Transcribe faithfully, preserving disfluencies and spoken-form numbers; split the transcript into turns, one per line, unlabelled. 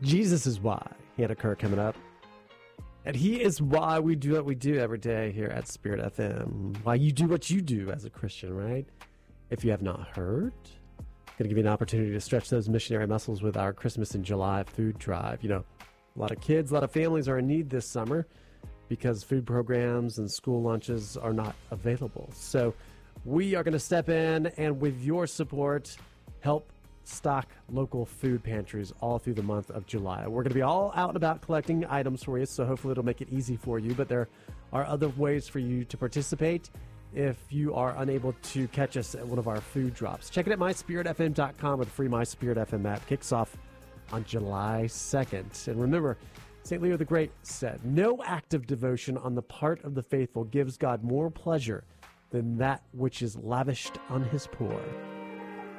Jesus is why. Hannah Kerr coming up. And he is why we do what we do every day here at Spirit F M. Why you do what you do as a Christian, right? If you have not heard, I'm going to give you an opportunity to stretch those missionary muscles with our Christmas in July food drive. You know, a lot of kids, a lot of families are in need this summer because food programs and school lunches are not available. So we are going to step in and with your support, help stock local food pantries all through the month of July. We're going to be all out and about collecting items for you, so hopefully it'll make it easy for you. But there are other ways for you to participate if you are unable to catch us at one of our food drops. Check it at my spirit f m dot com with the free MySpirit F M app. Kicks off on July second. And remember, Saint Leo the Great said, "No act of devotion on the part of the faithful gives God more pleasure than that which is lavished on his poor."